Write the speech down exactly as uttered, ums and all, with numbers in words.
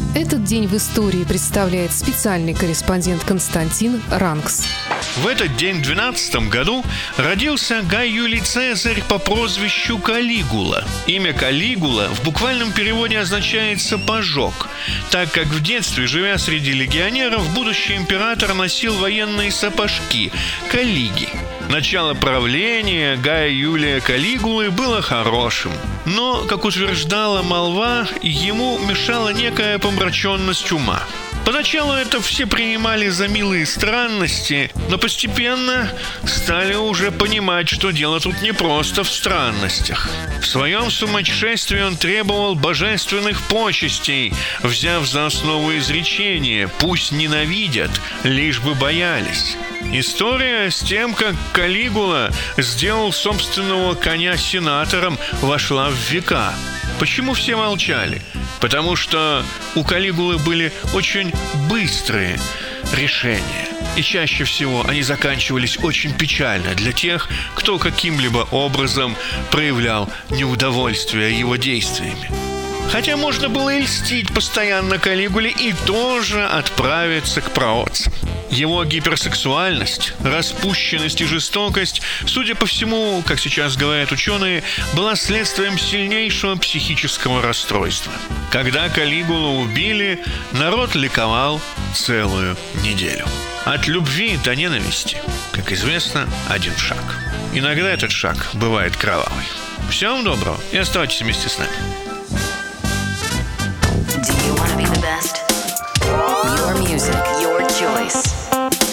Этот день в истории представляет специальный корреспондент Константин Ранкс. В этот день в двенадцатом году родился Гай Юлий Цезарь по прозвищу Калигула. Имя Калигула в буквальном переводе означает «сапожок», так как в детстве, живя среди легионеров, будущий император носил военные сапожки – калиги. Начало правления Гая Юлия Калигулы было хорошим, но, как утверждала молва, ему мешала некая помраченность ума. Поначалу это все принимали за милые странности, но постепенно стали уже понимать, что дело тут не просто в странностях. В своем сумасшествии он требовал божественных почестей, взяв за основу изречение «пусть ненавидят, лишь бы боялись». История с тем, как Калигула сделал собственного коня сенатором, вошла в века. Почему все молчали? Потому что у Калигулы были очень быстрые решения. И чаще всего они заканчивались очень печально для тех, кто каким-либо образом проявлял неудовольствие его действиями. Хотя можно было и льстить постоянно Калигуле и тоже отправиться к праотцам. Его гиперсексуальность, распущенность и жестокость, судя по всему, как сейчас говорят ученые, была следствием сильнейшего психического расстройства. Когда Калигулу убили, народ ликовал целую неделю. От любви до ненависти, как известно, один шаг. Иногда этот шаг бывает кровавый. Всем доброго и оставайтесь вместе с нами. Do you want to be the best? Your music, your choice.